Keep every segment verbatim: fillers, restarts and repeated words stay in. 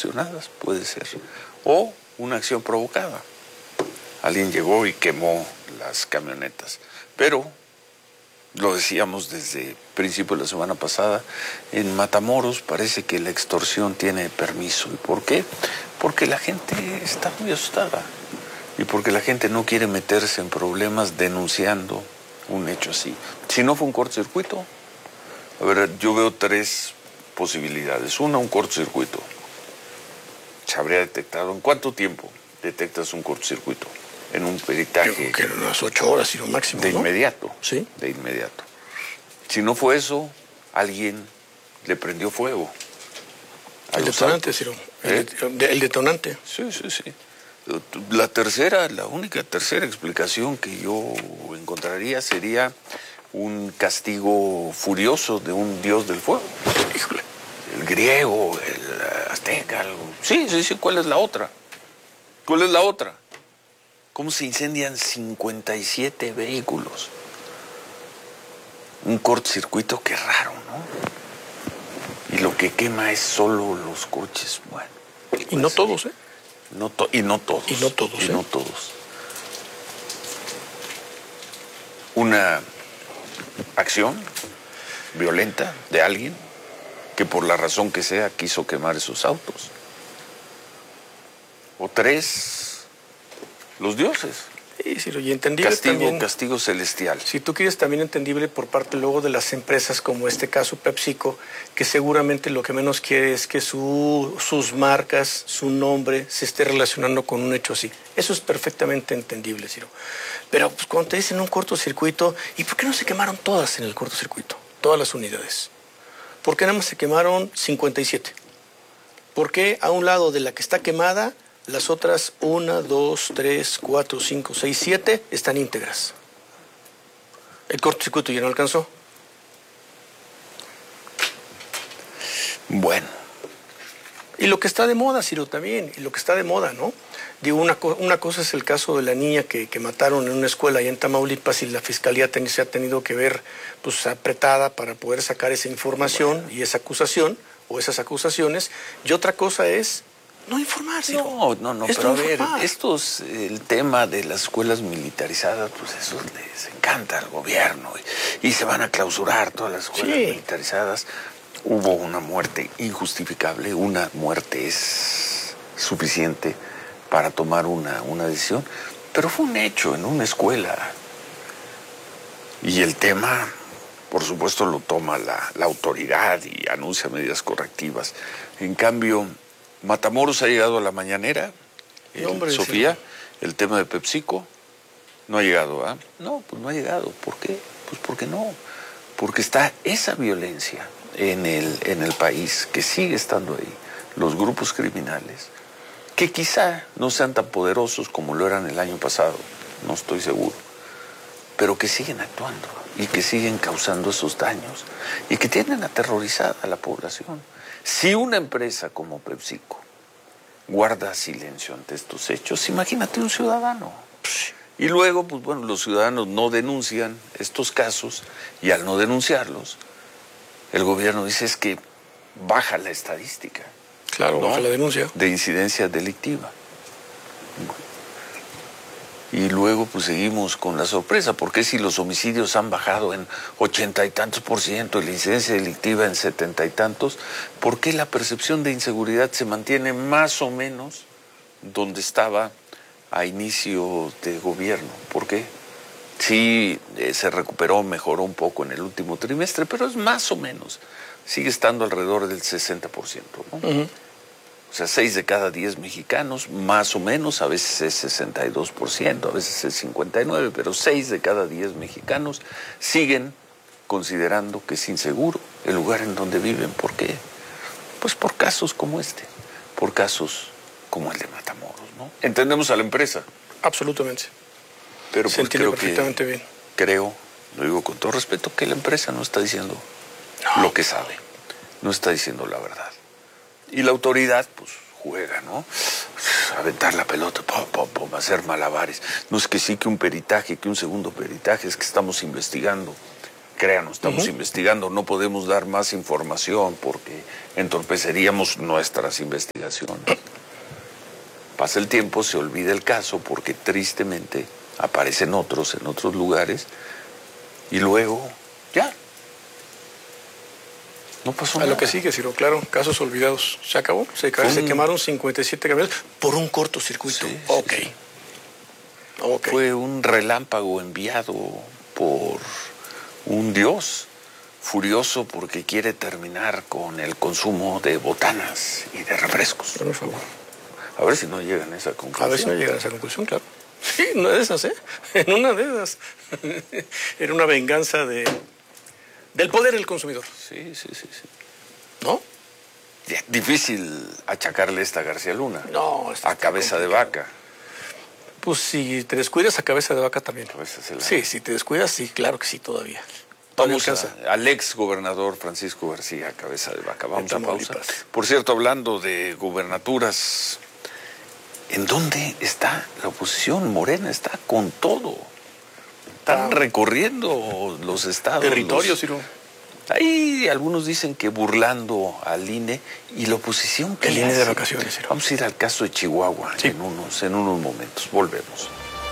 ocasionadas, puede ser. O una acción provocada. Alguien llegó y quemó las camionetas. Pero, lo decíamos desde el principio de la semana pasada, en Matamoros parece que la extorsión tiene permiso. ¿Y por qué? Porque la gente está muy asustada. Y porque la gente no quiere meterse en problemas denunciando un hecho así. Si no fue un cortocircuito, a ver, yo veo tres posibilidades. Una, un cortocircuito. Se habría detectado. ¿En cuánto tiempo detectas un cortocircuito? En un peritaje. Yo creo que en unas ocho horas, si no máximo. De ¿no? inmediato. Sí. De inmediato. Si no fue eso, alguien le prendió fuego. El detonante, Ciro. ¿Eh? El, el detonante. Sí, sí, sí. La tercera, la única tercera explicación que yo encontraría sería un castigo furioso de un dios del fuego. Híjole. El griego, el azteca, algo. Sí, sí, sí. ¿Cuál es la otra? ¿Cuál es la otra? ¿Cómo se incendian cincuenta y siete vehículos? Un cortocircuito, qué raro, ¿no? Y lo que quema es solo los coches. Bueno. Y no todos, ¿eh? No to y no todos. Y no todos, Y ¿eh? no todos. Una acción violenta de alguien que por la razón que sea quiso quemar esos autos. O tres, los dioses. Sí, sí, y entendible castigo, también, castigo celestial. Si tú quieres, también entendible por parte luego de las empresas como este caso PepsiCo, que seguramente lo que menos quiere es que su, sus marcas, su nombre se esté relacionando con un hecho así. Eso es perfectamente entendible, Ciro. Pero pues, cuando te dicen un cortocircuito, ¿y por qué no se quemaron todas en el cortocircuito? Todas las unidades. ¿Por qué nada más se quemaron cincuenta y siete? ¿Por qué a un lado de la que está quemada, las otras una, dos, tres, cuatro, cinco, seis, siete están íntegras? El cortocircuito ya no alcanzó. Bueno. Y lo que está de moda, Ciro, también, y lo que está de moda, ¿no? Digo, una, co una cosa es el caso de la niña que, que mataron en una escuela allá en Tamaulipas y la fiscalía ten se ha tenido que ver pues apretada para poder sacar esa información bueno. y esa acusación, o esas acusaciones, y otra cosa es no informar, Ciro. No, no, no, es pero no a ver, informar. esto es el tema de las escuelas militarizadas, pues eso les encanta al gobierno y, y se van a clausurar todas las escuelas sí. militarizadas. Hubo una muerte injustificable, una muerte es suficiente para tomar una, una decisión, pero fue un hecho en una escuela. Y el tema, por supuesto, lo toma la, la autoridad y anuncia medidas correctivas. En cambio, Matamoros ha llegado a la mañanera, el, Hombre, Sofía, sí. el tema de PepsiCo, no ha llegado, ¿ah? ¿eh? No, pues no ha llegado. ¿Por qué? Pues porque no. Porque está esa violencia en el, en el país, que sigue estando ahí, los grupos criminales, que quizá no sean tan poderosos como lo eran el año pasado, no estoy seguro, pero que siguen actuando y que siguen causando esos daños y que tienen aterrorizada a la población. Si una empresa como PepsiCo guarda silencio ante estos hechos, imagínate un ciudadano. Y luego, pues bueno, los ciudadanos no denuncian estos casos y al no denunciarlos, el gobierno dice es que baja la estadística. Claro, ¿no? baja la denuncia. De incidencia delictiva. Y luego pues seguimos con la sorpresa, porque si los homicidios han bajado en ochenta y tantos por ciento y la incidencia delictiva en setenta y tantos, ¿por qué la percepción de inseguridad se mantiene más o menos donde estaba a inicio de gobierno? ¿Por qué? Sí, eh, se recuperó, mejoró un poco en el último trimestre, pero es más o menos. Sigue estando alrededor del sesenta por ciento, ¿no? Uh-huh. O sea, seis de cada diez mexicanos, más o menos, a veces es sesenta y dos por ciento, a veces es cincuenta y nueve por ciento, pero seis de cada diez mexicanos siguen considerando que es inseguro el lugar en donde viven. ¿Por qué? Pues por casos como este, por casos como el de Matamoros, ¿no? Entendemos a la empresa. Absolutamente. Pero Se pues entiende creo perfectamente que, bien. Creo, lo digo con todo respeto, que la empresa no está diciendo no. lo que sabe, no está diciendo la verdad. Y la autoridad, pues, juega, ¿no? Aventar la pelota, pum, pum, pum, hacer malabares. No es que sí, que un peritaje, que un segundo peritaje, es que estamos investigando. créanos, estamos uh-huh. investigando, no podemos dar más información porque entorpeceríamos nuestras investigaciones. Pasa el tiempo, se olvida el caso porque tristemente aparecen otros en otros lugares y luego ya. No pasó nada. A lo que sigue, Ciro, claro, casos olvidados. Se acabó, se, ca- se quemaron cincuenta y siete camiones por un cortocircuito. Sí, ok. sí, sí. Ok. Fue un relámpago enviado por un dios furioso porque quiere terminar con el consumo de botanas y de refrescos. Por favor. A ver si no llegan a esa conclusión. A ver si no llegan a esa conclusión, claro. Sí, una de esas, ¿eh? En una de esas. Era una venganza de, del poder del consumidor. Sí, sí, sí, sí. ¿No? Ya, difícil achacarle esta a García Luna. No, está A cabeza de vaca. Pues si te descuidas, a cabeza de vaca también. Cabeza de la- Sí, si te descuidas, sí, claro que sí, todavía. Todavía Vamos alcanza. a- al ex gobernador Francisco García, cabeza de vaca. Vamos En a pausa. Tamaulipas. Por cierto, hablando de gubernaturas, ¿en dónde está la oposición? Morena está con todo. Están Ah. recorriendo los estados. Territorio, los- Ciro. Ahí algunos dicen que burlando al I N E y la oposición que El I N E de vacaciones, Ciro. Vamos a ir al caso de Chihuahua Sí. en unos, en unos momentos. Volvemos.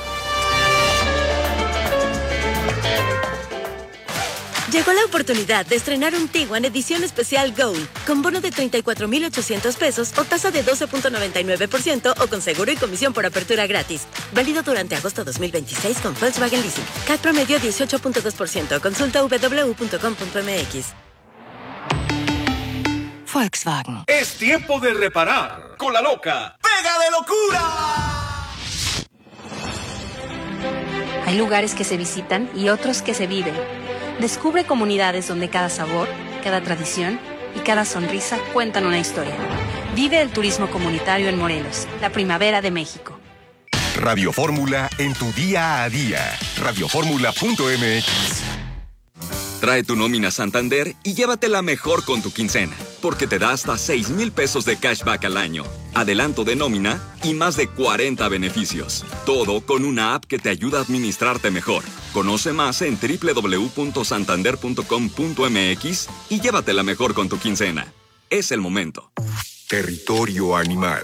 Llegó la oportunidad de estrenar un Tiguan edición especial Gold, con bono de treinta y cuatro mil ochocientos pesos o tasa de doce punto noventa y nueve por ciento o con seguro y comisión por apertura gratis. Válido durante agosto dos mil veintiséis con Volkswagen Leasing. C A T promedio dieciocho punto dos por ciento. Consulta doble u doble u doble u punto com punto m x. Volkswagen. Es tiempo de reparar con la loca Pega de Locura. Hay lugares que se visitan y otros que se viven. Descubre comunidades donde cada sabor, cada tradición y cada sonrisa cuentan una historia. Vive el turismo comunitario en Morelos, la primavera de México. Radio Fórmula en tu día a día. radioformula punto m x. Trae tu nómina Santander y llévatela mejor con tu quincena, porque te da hasta seis mil pesos de cashback al año, adelanto de nómina y más de cuarenta beneficios. Todo con una app que te ayuda a administrarte mejor. Conoce más en doble u doble u doble u punto santander punto com punto m x y llévatela mejor con tu quincena. Es el momento. Territorio animal.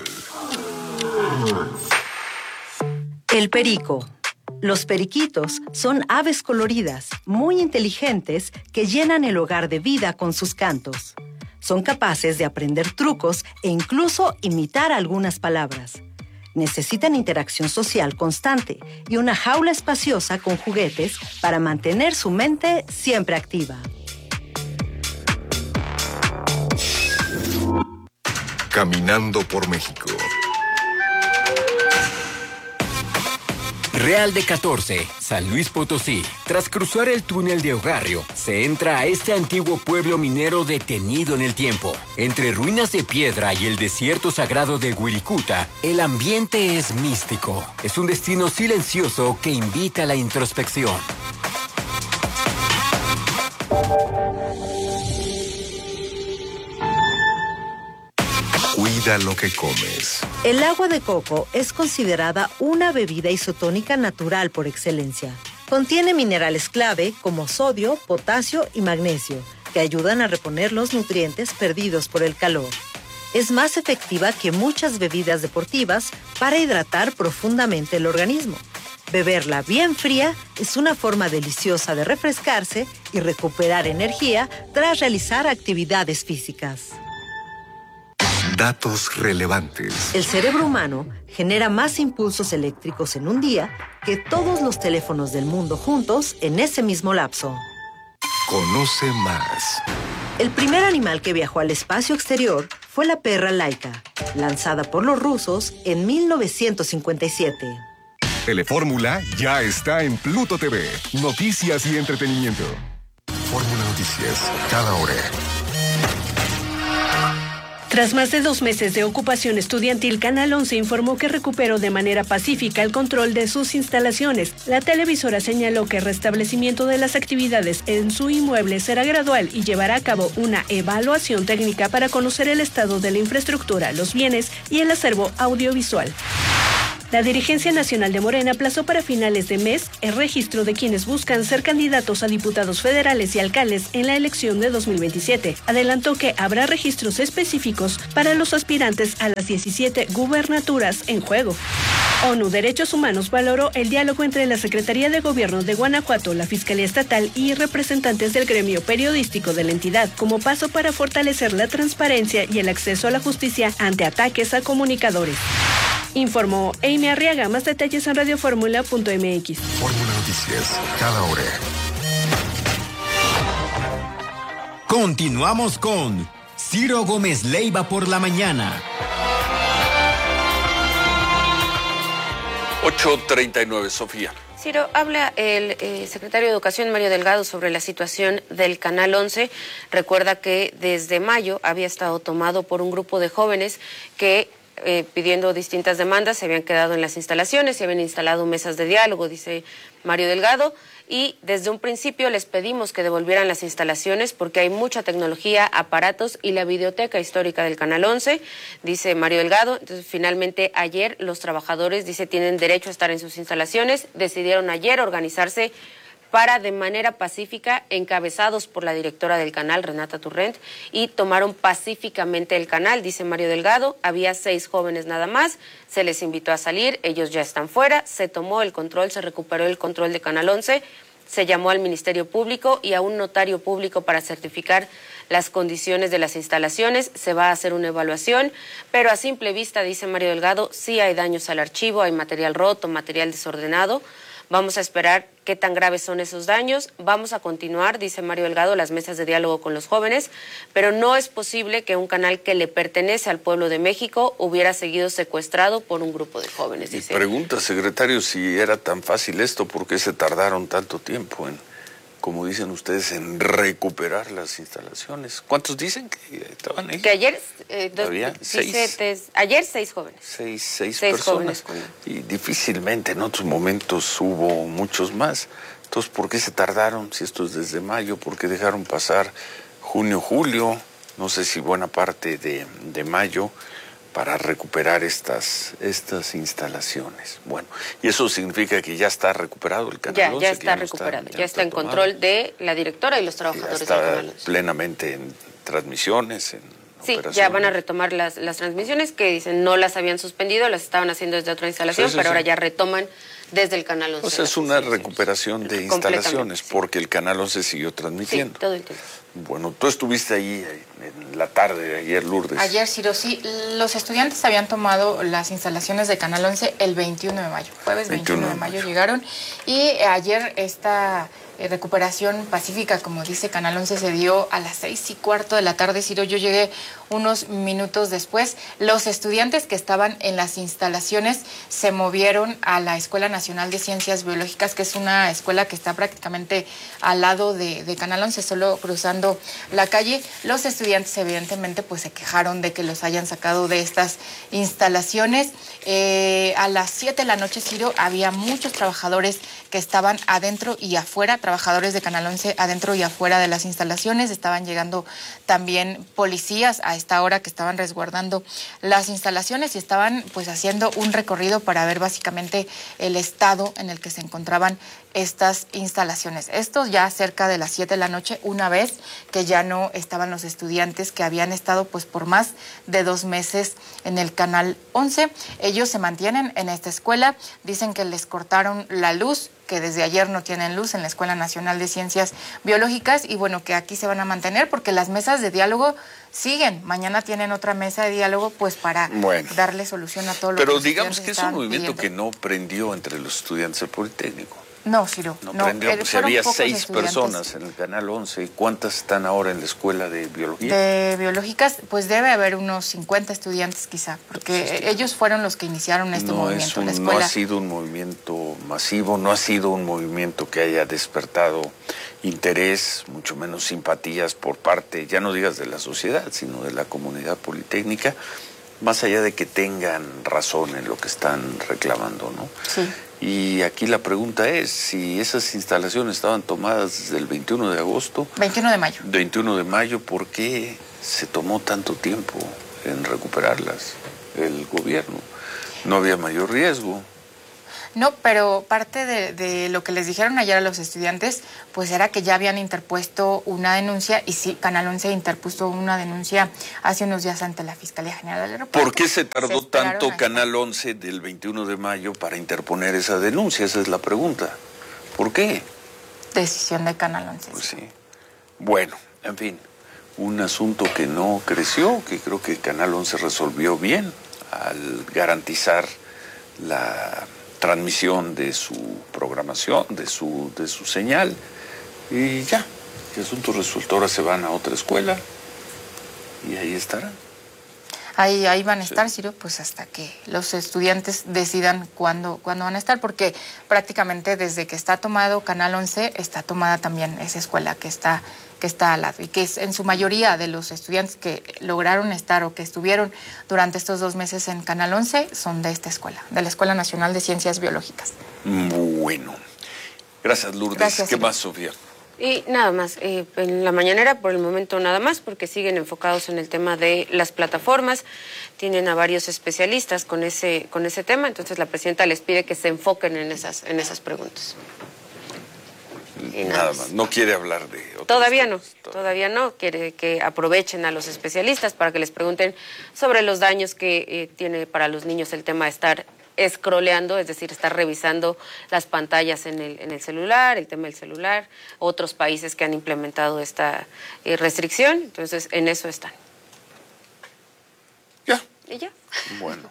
El perico. Los periquitos son aves coloridas, muy inteligentes, que llenan el hogar de vida con sus cantos. Son capaces de aprender trucos e incluso imitar algunas palabras. Necesitan interacción social constante y una jaula espaciosa con juguetes para mantener su mente siempre activa. Caminando por México. Real de catorce, San Luis Potosí. Tras cruzar el túnel de Ogarrio, se entra a este antiguo pueblo minero detenido en el tiempo. Entre ruinas de piedra y el desierto sagrado de Wirikuta, el ambiente es místico. Es un destino silencioso que invita a la introspección. Cuida lo que comes. El agua de coco es considerada una bebida isotónica natural por excelencia. Contiene minerales clave como sodio, potasio y magnesio, que ayudan a reponer los nutrientes perdidos por el calor. Es más efectiva que muchas bebidas deportivas para hidratar profundamente el organismo. Beberla bien fría es una forma deliciosa de refrescarse y recuperar energía tras realizar actividades físicas. Datos relevantes. El cerebro humano genera más impulsos eléctricos en un día que todos los teléfonos del mundo juntos en ese mismo lapso. Conoce más. El primer animal que viajó al espacio exterior fue la perra Laika, lanzada por los rusos en mil novecientos cincuenta y siete. Telefórmula ya está en Pluto T V. Noticias y entretenimiento. Fórmula Noticias, cada hora. Tras más de dos meses de ocupación estudiantil, Canal once informó que recuperó de manera pacífica el control de sus instalaciones. La televisora señaló que el restablecimiento de las actividades en su inmueble será gradual y llevará a cabo una evaluación técnica para conocer el estado de la infraestructura, los bienes y el acervo audiovisual. La dirigencia nacional de Morena aplazó para finales de mes el registro de quienes buscan ser candidatos a diputados federales y alcaldes en la elección de dos mil veintisiete. Adelantó que habrá registros específicos para los aspirantes a las diecisiete gubernaturas en juego. ONU Derechos Humanos valoró el diálogo entre la Secretaría de Gobierno de Guanajuato, la Fiscalía Estatal y representantes del gremio periodístico de la entidad como paso para fortalecer la transparencia y el acceso a la justicia ante ataques a comunicadores. Informó Amy Arriaga. Más detalles en radioformula punto m x. Fórmula Noticias, cada hora. Continuamos con Ciro Gómez Leiva por la mañana. ocho treinta y nueve, Sofía. Ciro, habla el eh, secretario de Educación, Mario Delgado, sobre la situación del Canal once. Recuerda que desde mayo había estado tomado por un grupo de jóvenes que, eh, pidiendo distintas demandas, se habían quedado en las instalaciones, se habían instalado mesas de diálogo, dice Mario Delgado, y desde un principio les pedimos que devolvieran las instalaciones porque hay mucha tecnología, aparatos y la videoteca histórica del Canal once, dice Mario Delgado. Entonces, finalmente, ayer los trabajadores, dice, tienen derecho a estar en sus instalaciones. Decidieron ayer organizarse para, de manera pacífica, encabezados por la directora del canal, Renata Turrent, y tomaron pacíficamente el canal, dice Mario Delgado. Había seis jóvenes nada más, se les invitó a salir, ellos ya están fuera, se tomó el control, se recuperó el control de Canal once, se llamó al Ministerio Público y a un notario público para certificar las condiciones de las instalaciones. Se va a hacer una evaluación, pero a simple vista, dice Mario Delgado, sí hay daños al archivo, hay material roto, material desordenado. Vamos a esperar qué tan graves son esos daños. Vamos a continuar, dice Mario Delgado, las mesas de diálogo con los jóvenes, pero no es posible que un canal que le pertenece al pueblo de México hubiera seguido secuestrado por un grupo de jóvenes, dice. Y pregunta, secretario, si era tan fácil esto, ¿por qué se tardaron tanto tiempo en, como dicen ustedes, en recuperar las instalaciones? ¿Cuántos dicen que estaban ahí? Que ayer, eh, dos, ¿Había? dice, Seis. tes, ayer seis jóvenes. Seis, seis, seis personas. Jóvenes. Y difícilmente en otros momentos hubo muchos más. Entonces, ¿por qué se tardaron? Si esto es desde mayo, ¿por qué dejaron pasar junio, julio? No sé si buena parte de, de mayo para recuperar estas, estas instalaciones. Bueno, y eso significa que ya está recuperado el Canal Ya, once, ya está ya no recuperado, está, ya, ya está en tomado. control de la directora y los trabajadores está del Canal once. Plenamente en transmisiones, en Sí, operaciones. ya van a retomar las, las transmisiones que dicen no las habían suspendido, las estaban haciendo desde otra instalación, Sí, sí, pero sí. ahora ya retoman desde el Canal once. O sea, es una recuperación de instalaciones, porque el Canal once siguió transmitiendo. Sí, todo el tiempo. Bueno, tú estuviste ahí en la tarde de ayer, Lourdes. Ayer, Ciro, sí, los estudiantes habían tomado las instalaciones de Canal once el veintiuno de mayo, jueves veintiuno de mayo llegaron, y ayer esta eh, recuperación pacífica, como dice Canal once, se dio a las seis y cuarto de la tarde, Ciro. Yo llegué unos minutos después. Los estudiantes que estaban en las instalaciones se movieron a la Escuela Nacional de Ciencias Biológicas, que es una escuela que está prácticamente al lado de, de Canal once, solo cruzando la calle. Los estudiantes evidentemente pues se quejaron de que los hayan sacado de estas instalaciones. Eh, a las siete de la noche, Ciro, había muchos trabajadores que estaban adentro y afuera, trabajadores de Canal once adentro y afuera de las instalaciones. Estaban llegando también policías a esta hora que estaban resguardando las instalaciones y estaban pues haciendo un recorrido para ver básicamente el estado en el que se encontraban estas instalaciones. Esto ya cerca de las siete de la noche, una vez que ya no estaban los estudiantes que habían estado pues por más de dos meses en el Canal once. Ellos se mantienen en esta escuela, dicen que les cortaron la luz, que desde ayer no tienen luz en la Escuela Nacional de Ciencias Biológicas, y bueno, que aquí se van a mantener porque las mesas de diálogo siguen. Mañana tienen otra mesa de diálogo pues para bueno, darle solución a todo lo pero que los digamos que es un movimiento pidiendo. que no prendió entre los estudiantes del Politécnico. No, Ciro. No, no prendió, eh, pues, si fueron había pocos seis estudiantes. personas en el Canal once, ¿cuántas están ahora en la Escuela de Biología? De biológicas, pues debe haber unos cincuenta estudiantes quizá, porque Entonces, ellos fueron los que iniciaron este no movimiento. es un, la no escuela. ha sido un movimiento masivo, no ha sido un movimiento que haya despertado interés, mucho menos simpatías por parte, ya no digas de la sociedad, sino de la comunidad politécnica, más allá de que tengan razón en lo que están reclamando, ¿no? Sí. Y aquí la pregunta es, si esas instalaciones estaban tomadas desde el veintiuno de agosto... veintiuno de mayo. veintiuno de mayo, ¿por qué se tomó tanto tiempo en recuperarlas el gobierno? No había mayor riesgo. No, pero parte de, de lo que les dijeron ayer a los estudiantes, pues era que ya habían interpuesto una denuncia, y sí, Canal once interpuso una denuncia hace unos días ante la Fiscalía General del Aeropuerto. ¿Por qué se tardó se tanto Canal once del veintiuno de mayo para interponer esa denuncia? Esa es la pregunta. ¿Por qué? Decisión de Canal once. Pues sí. Bueno, en fin, un asunto que no creció, que creo que Canal once resolvió bien al garantizar la transmisión de su programación, de su, de su señal, y ya, el asunto resultó, ahora se van a otra escuela y ahí estarán. Ahí, ahí van a estar, Ciro, pues hasta que los estudiantes decidan cuándo, cuándo van a estar, porque prácticamente desde que está tomado Canal once, está tomada también esa escuela que está, que está al lado, y que es en su mayoría de los estudiantes que lograron estar o que estuvieron durante estos dos meses en Canal once son de esta escuela, de la Escuela Nacional de Ciencias Biológicas. Bueno. Gracias, Lourdes. Gracias, ¿Qué Ciro. más, Sofía? Y nada más, eh, en la mañanera por el momento nada más, porque siguen enfocados en el tema de las plataformas, tienen a varios especialistas con ese, con ese tema, entonces la presidenta les pide que se enfoquen en esas, en esas preguntas. Y nada, nada más, no quiere hablar de otros Todavía temas. no, todavía no, quiere que aprovechen a los especialistas para que les pregunten sobre los daños que eh, tiene para los niños el tema de estar scrolleando, es decir, estar revisando las pantallas en el, en el celular, el tema del celular, otros países que han implementado esta eh, restricción, entonces en eso están. Ya. Y ya. Bueno.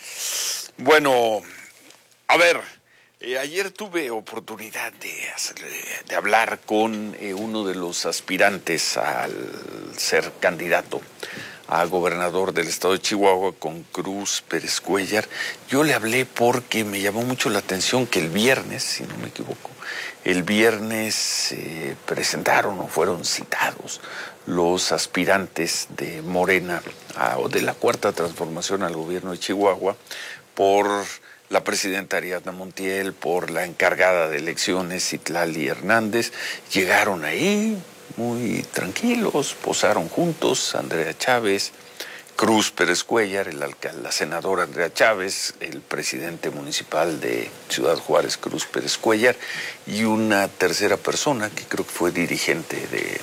Bueno, a ver, eh, ayer tuve oportunidad de, hacer, de hablar con eh, uno de los aspirantes al ser candidato a gobernador del estado de Chihuahua, con Cruz Pérez Cuéllar. Yo le hablé porque me llamó mucho la atención que el viernes, si no me equivoco, el viernes eh, presentaron o fueron citados los aspirantes de Morena a, o de la Cuarta Transformación al gobierno de Chihuahua por la presidenta Ariadna Montiel, por la encargada de elecciones, Citlali Hernández. Llegaron ahí muy tranquilos, posaron juntos, Andrea Chávez, Cruz Pérez Cuéllar, el alcalde, la senadora Andrea Chávez, el presidente municipal de Ciudad Juárez, Cruz Pérez Cuéllar, y una tercera persona que creo que fue dirigente de,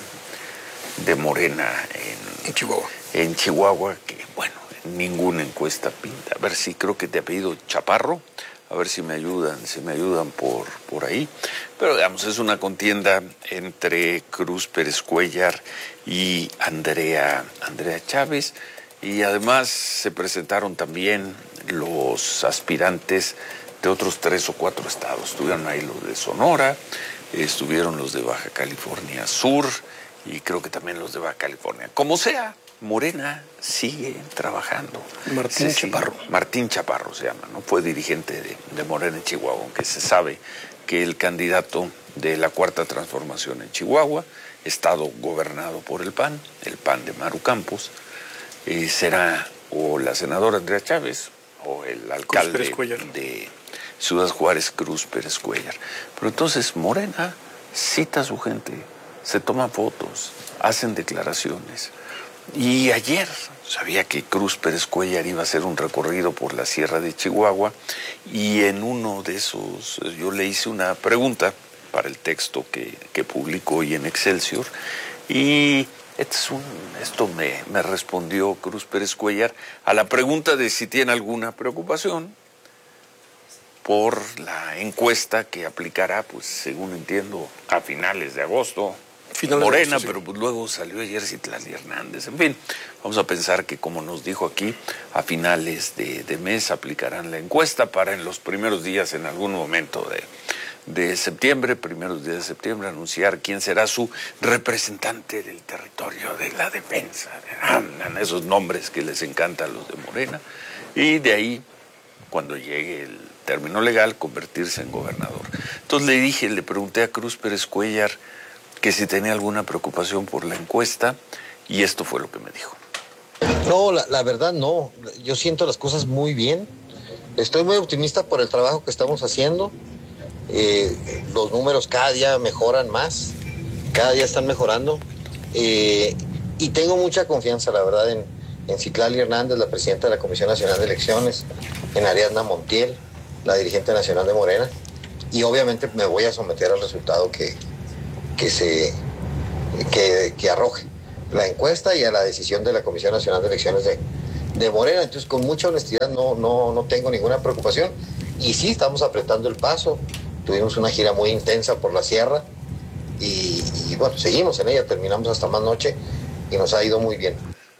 de Morena en, en Chihuahua. En Chihuahua, que bueno, en ninguna encuesta pinta. A ver si creo que te apellido Chaparro, a ver si me ayudan, si me ayudan por, por ahí. Pero digamos, es una contienda entre Cruz Pérez Cuéllar y Andrea, Andrea Chávez. Y además se presentaron también los aspirantes de otros tres o cuatro estados. Estuvieron ahí los de Sonora, estuvieron los de Baja California Sur y creo que también los de Baja California. Como sea, Morena sigue trabajando. Martín sí, Chaparro. Sí, Martín Chaparro se llama, ¿no? Fue dirigente de, de Morena en Chihuahua, aunque se sabe que el candidato de la Cuarta Transformación en Chihuahua, estado gobernado por el P A N, el P A N de Maru Campos, eh, será o la senadora Andrea Chávez o el alcalde de Ciudad Juárez, Cruz Pérez Cuéllar. Pero entonces Morena cita a su gente, se toman fotos, hacen declaraciones. Y ayer sabía que Cruz Pérez Cuéllar iba a hacer un recorrido por la Sierra de Chihuahua y en uno de esos yo le hice una pregunta para el texto que, que publicó hoy en Excelsior y este es un, esto me, me respondió Cruz Pérez Cuéllar a la pregunta de si tiene alguna preocupación por la encuesta que aplicará, pues según entiendo, a finales de agosto. Finales Morena, de agosto, sí. Pero pues luego salió ayer Citlali Hernández. En fin, vamos a pensar que, como nos dijo aquí, a finales de, de mes aplicarán la encuesta para en los primeros días, en algún momento de, de septiembre, primeros días de septiembre, anunciar quién será su representante del territorio de la defensa. Andan esos nombres que les encantan a los de Morena. Y de ahí, cuando llegue el término legal, convertirse en gobernador. Entonces le dije, le pregunté a Cruz Pérez Cuéllar que si tenía alguna preocupación por la encuesta, y esto fue lo que me dijo. No, la, la verdad no. Yo siento las cosas muy bien. Estoy muy optimista por el trabajo que estamos haciendo. Eh, los números cada día mejoran más, cada día están mejorando. Eh, y tengo mucha confianza, la verdad, en, en Citlali Hernández, la presidenta de la Comisión Nacional de Elecciones, en Ariadna Montiel, la dirigente nacional de Morena, y obviamente me voy a someter al resultado que, que, se, que, que arroje la encuesta y a la decisión de la Comisión Nacional de Elecciones de, de Morena. Entonces, con mucha honestidad, no, no, no tengo ninguna preocupación. Y sí, estamos apretando el paso. Tuvimos una gira muy intensa por la sierra y, y bueno, seguimos en ella, terminamos hasta más noche y nos ha ido muy bien.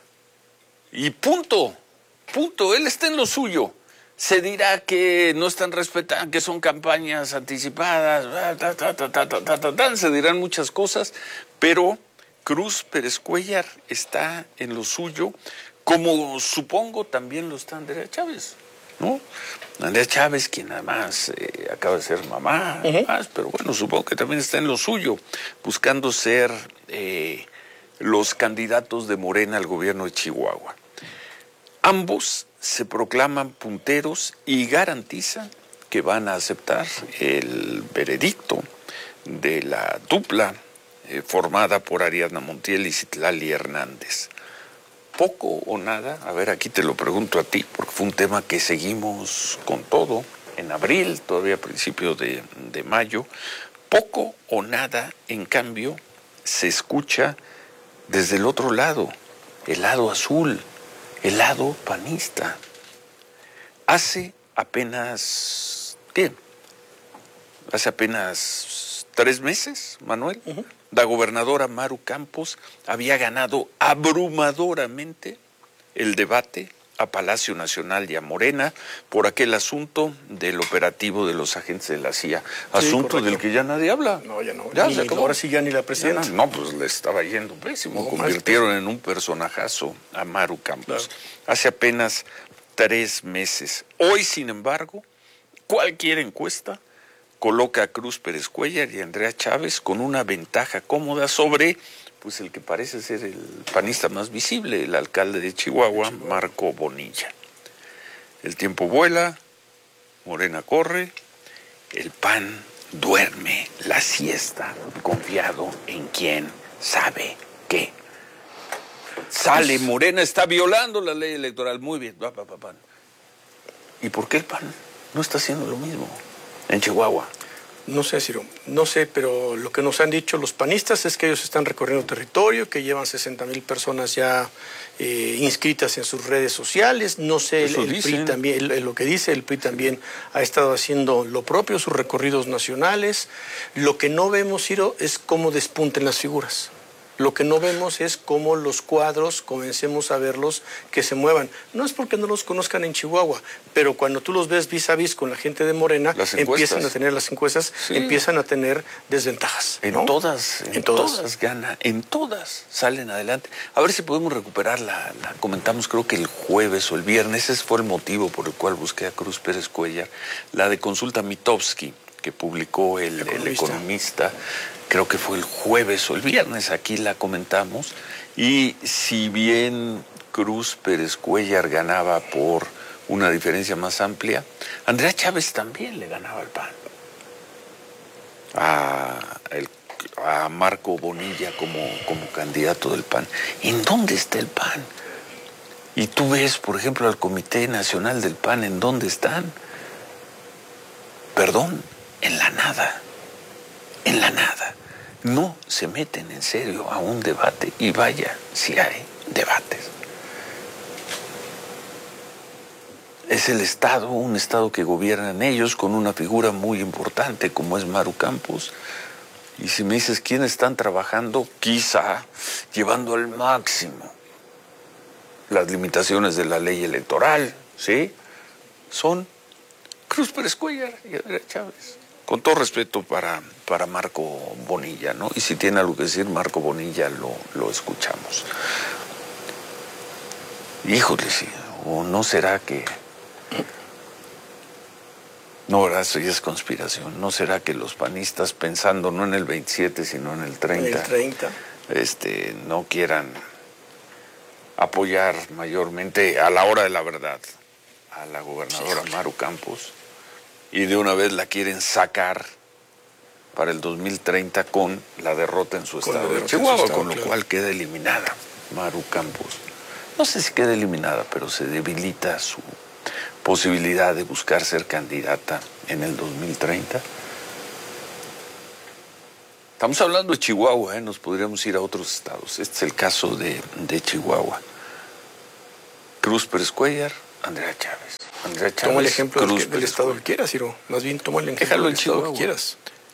Y punto, punto, él está en lo suyo. Se dirá que no están respetando, que son campañas anticipadas, ta, ta, ta, ta, ta, ta, ta, ta, se dirán muchas cosas, pero Cruz Pérez Cuéllar está en lo suyo, como supongo también lo está Andrea Chávez, ¿no? Andrea Chávez, quien además eh, acaba de ser mamá, uh-huh. además, pero bueno, supongo que también está en lo suyo, buscando ser eh, los candidatos de Morena al gobierno de Chihuahua. Ambos se proclaman punteros y garantizan que van a aceptar el veredicto de la dupla eh, formada por Ariadna Montiel y Citlali Hernández. Poco o nada, a ver, aquí te lo pregunto a ti, porque fue un tema que seguimos con todo, en abril, todavía a principios de, de mayo, poco o nada, en cambio, se escucha desde el otro lado, el lado azul, el lado panista. Hace apenas, ¿qué? Hace apenas tres meses, Manuel, uh-huh. la gobernadora Maru Campos había ganado abrumadoramente el debate a Palacio Nacional y a Morena por aquel asunto del operativo de los agentes de la C I A. Asunto sí, del que ya nadie habla. No, ya no. Ya ni, se acabó. Ahora sí ya ni la presidenta. Ya no, no, pues le estaba yendo pésimo. No, Convirtieron en un personajazo a Maru Campos. Claro. Hace apenas tres meses. Hoy, sin embargo, cualquier encuesta coloca a Cruz Pérez Cuéllar y a Andrea Chávez con una ventaja cómoda sobre pues el que parece ser el panista más visible, el alcalde de Chihuahua, Marco Bonilla. El tiempo vuela, Morena corre, el P A N duerme la siesta, confiado en quién sabe qué. Sale, Morena está violando la ley electoral, muy bien. Va, va, va, va. ¿Y por qué el P A N no está haciendo lo mismo en Chihuahua? No sé, Ciro, no sé, pero lo que nos han dicho los panistas es que ellos están recorriendo territorio, que llevan sesenta mil personas ya eh, inscritas en sus redes sociales. No sé, el, el P R I también, el, lo que dice, el P R I también ha estado haciendo lo propio, sus recorridos nacionales. Lo que no vemos, Ciro, es cómo despunten las figuras. Lo que no vemos es cómo los cuadros comencemos a verlos que se muevan. No es porque no los conozcan en Chihuahua, pero cuando tú los ves vis a vis con la gente de Morena, empiezan a tener las encuestas, sí. empiezan a tener desventajas. En ¿no? todas, en, en todas. todas gana, en todas salen adelante. A ver si podemos recuperar la, la comentamos creo que el jueves o el viernes, ese fue el motivo por el cual busqué a Cruz Pérez Cuéllar, la de Consulta Mitofsky, que publicó el, el Economista, creo que fue el jueves o el viernes, aquí la comentamos, y si bien Cruz Pérez Cuéllar ganaba por una diferencia más amplia, Andrea Chávez también le ganaba al P A N. A, el, a Marco Bonilla como, como candidato del P A N. ¿En dónde está el P A N? Y tú ves, por ejemplo, al Comité Nacional del P A N, ¿en dónde están? Perdón, en la nada, en la nada. No se meten en serio a un debate y vaya si hay debates. Es el Estado, un Estado que gobiernan ellos con una figura muy importante como es Maru Campos. Y si me dices quiénes están trabajando, quizá llevando al máximo las limitaciones de la ley electoral, ¿sí? Son Cruz Pérez Cuéllar y Andrea Chávez. Con todo respeto para, para Marco Bonilla, ¿no? Y si tiene algo que decir Marco Bonilla, lo, lo escuchamos. Híjole, sí. ¿O no será que... No, ¿verdad? Eso ya es conspiración. ¿No será que los panistas, pensando no en el veintisiete, sino en el treinta, en el treinta. Este, no quieran apoyar mayormente a la hora de la verdad a la gobernadora sí, Maru Campos? Y de una vez la quieren sacar para el dos mil treinta con la derrota en su estado de Chihuahua, con lo claro. cual queda eliminada Maru Campos. no sé si queda eliminada, pero se debilita su posibilidad de buscar ser candidata en el dos mil treinta. Estamos hablando de Chihuahua, ¿eh? Nos podríamos ir a otros estados. Este es el caso de, de Chihuahua. Cruz Pérez Cuéllar, Andrea Chávez. Andrea Chávez, toma el ejemplo Cruz del, que, del estado que quieras, Ciro. Más bien toma el ejemplo Déjalo del en estado Chihuahua. que quieras.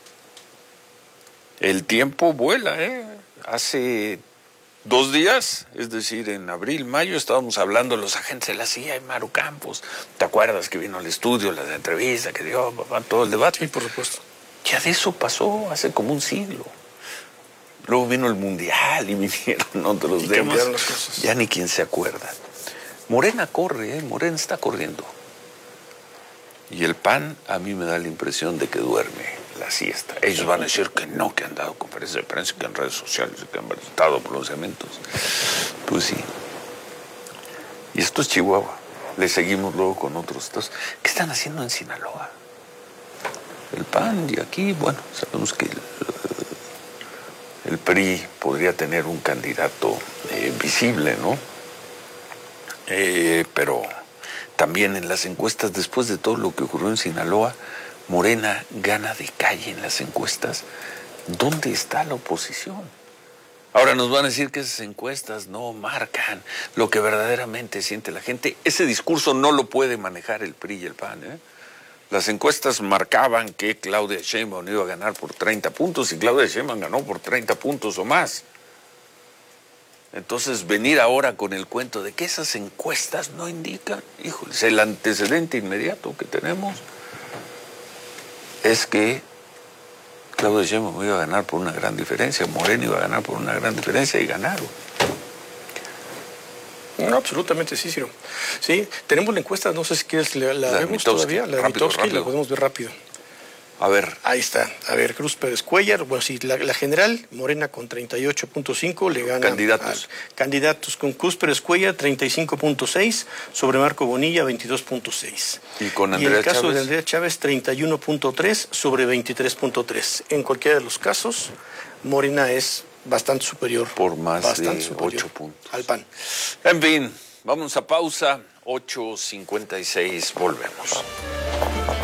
El tiempo vuela, ¿eh? Hace dos días, es decir, en abril, mayo, estábamos hablando de los agentes de la C I A y Maru Campos. ¿Te acuerdas que vino al estudio, la entrevista, que dio papá, todo el debate? Sí, por supuesto. Ya de eso pasó hace como un siglo. Luego vino el Mundial y vinieron otros y temas. Cambiaron las cosas. Ya ni quien se acuerda. Morena corre, ¿eh? Morena está corriendo. Y el P A N a mí me da la impresión de que duerme la siesta. Ellos van a decir que no, que han dado conferencias de prensa, que en redes sociales, que han dado pronunciamientos. Pues sí. Y esto es Chihuahua. Le seguimos luego con otros estados. ¿Qué están haciendo en Sinaloa? El P A N y aquí, bueno, sabemos que el, el P R I podría tener un candidato eh, visible, ¿no? Eh, pero también en las encuestas, después de todo lo que ocurrió en Sinaloa, Morena gana de calle en las encuestas. ¿Dónde está la oposición? Ahora nos van a decir que esas encuestas no marcan lo que verdaderamente siente la gente. Ese discurso no lo puede manejar el P R I y el P A N, ¿eh? Las encuestas marcaban que Claudia Sheinbaum iba a ganar por treinta puntos y Claudia Sheinbaum ganó por treinta puntos o más. Entonces, venir ahora con el cuento de que esas encuestas no indican, híjoles, el antecedente inmediato que tenemos es que Claudia Sheinbaum iba a ganar por una gran diferencia, Morena iba a ganar por una gran diferencia y ganaron. No, absolutamente sí, Ciro. Sí, tenemos la encuesta, no sé si quieres, la, la, La vemos Mitofsky, todavía, la de rápido, Mitofsky, rápido. la podemos ver rápido. A ver. Ahí está. A ver, Cruz Pérez Cuéllar, bueno, sí, la, la general, Morena con treinta y ocho punto cinco, le gana. Candidatos. Al, candidatos con Cruz Pérez Cuéllar, treinta y cinco punto seis, sobre Marco Bonilla, veintidós punto seis. Y con Y en Andrea el caso Chávez. de Andrea Chávez, treinta y uno punto tres, sobre veintitrés punto tres. En cualquiera de los casos, Morena es bastante superior. Por más bastante de superior ocho puntos. al P A N. En fin, vamos a pausa, ocho cincuenta y seis, volvemos.